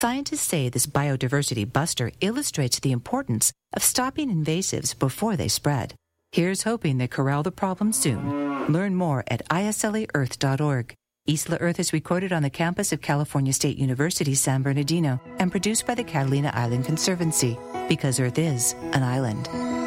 Scientists say this biodiversity buster illustrates the importance of stopping invasives before they spread. Here's hoping they corral the problem soon. Learn more at isleearth.org. Isla Earth is recorded on the campus of California State University, San Bernardino, and produced by the Catalina Island Conservancy, because Earth is an island.